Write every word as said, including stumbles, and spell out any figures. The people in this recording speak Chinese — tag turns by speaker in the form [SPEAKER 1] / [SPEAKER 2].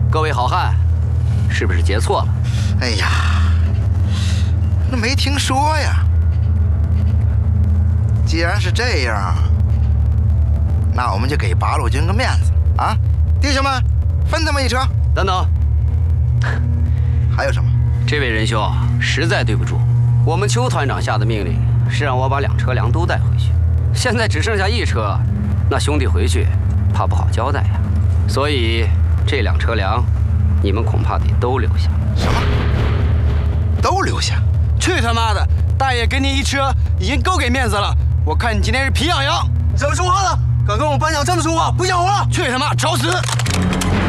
[SPEAKER 1] 各位好汉，是不是结错了？
[SPEAKER 2] 哎呀，那没听说呀。既然是这样，那我们就给八路军个面子啊！弟兄们，分他们一车。
[SPEAKER 1] 等等，
[SPEAKER 2] 还有什么？
[SPEAKER 1] 这位仁兄，实在对不住，我们邱团长下的命令是让我把两车粮都带回去，现在只剩下一车，那兄弟回去怕不好交代呀。所以这两车粮，你们恐怕得都留下。
[SPEAKER 2] 什么？都留下？
[SPEAKER 3] 去他妈的！大爷给你一车已经够给面子了，我看你今天是皮痒痒。
[SPEAKER 4] 怎么说话了？敢跟我班长这么说话，不想活了！
[SPEAKER 3] 去他妈找死！